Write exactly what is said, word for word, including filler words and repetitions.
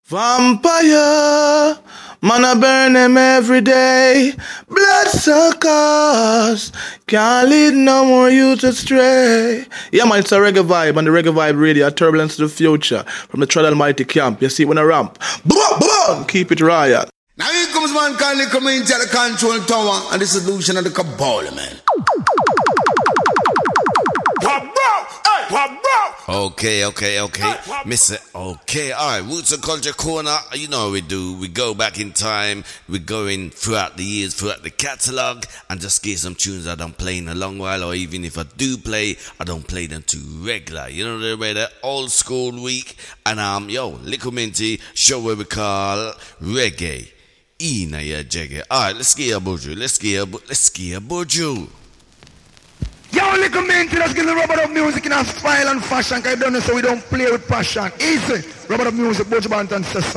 Vampire, man I burn them every day. Bloodsuckers, can't lead no more youth astray. Yeah man, it's a reggae vibe, and the reggae vibe radio, a turbulence to the future. From the Trad Almighty camp, you see it when I ramp. Boom, boom, keep it riot. Now here comes man calling the community at the control tower and the solution of the cabal, man. Okay, okay, okay. Mister Okay, alright. Roots and Culture Corner, you know what we do. We go back in time. We go in throughout the years, throughout the catalogue, and just get some tunes I don't play in a long while, or even if I do play, I don't play them too regular. You know the way that old school week. And um, yo, Little Minty, show where we call reggae. Ina ya jagger. Alright, let's get a bojo. Let's get a let's get a bojo. Yo, Little Minty, let's get the rubber of music in a style and fashion, because you don't know, so we don't play with passion. Easy. Rubber of music, Bojo Banton says so.